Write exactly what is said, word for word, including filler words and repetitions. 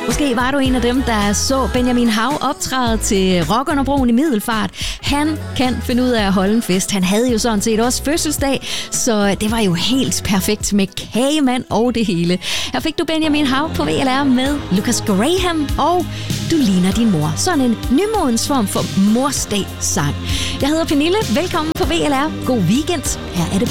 Måske var du en af dem, der så Benjamin Hav optræde til Rock under Broen i Middelfart. Han kan finde ud af at holde en fest. Han havde jo sådan set også fødselsdag, så det var jo helt perfekt med kagemand og det hele. Her fik du Benjamin Hav på V L R med Lucas Graham og Du ligner din mor. Sådan en nymodens form for morsdag-sang. Jeg hedder Pernille. Velkommen på V L R. God weekend. Her er det